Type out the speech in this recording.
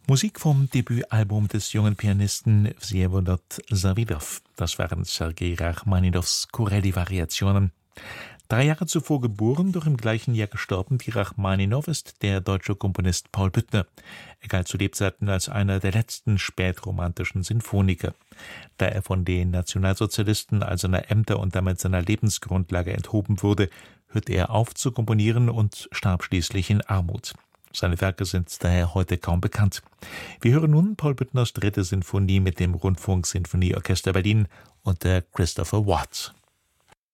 Musik vom Debütalbum des jungen Pianisten Wsjewolod Sawydow. Das waren Sergei Rachmaninows Corelli-Variationen. 3 Jahre zuvor geboren, doch im gleichen Jahr gestorben wie Rachmaninow, ist der deutsche Komponist Paul Büttner. Er galt zu Lebzeiten als einer der letzten spätromantischen Sinfoniker. Da er von den Nationalsozialisten all seiner Ämter und damit seiner Lebensgrundlage enthoben wurde, hörte er auf zu komponieren und starb schließlich in Armut. Seine Werke sind daher heute kaum bekannt. Wir hören nun Paul Büttners 3. Sinfonie mit dem Rundfunksinfonieorchester Berlin unter Christopher Watt.